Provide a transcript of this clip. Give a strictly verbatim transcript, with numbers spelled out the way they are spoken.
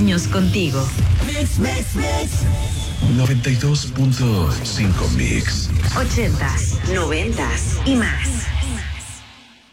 años contigo. Mix, mix, mix. noventa y dos punto cinco Mix. Ochentas, noventas y más.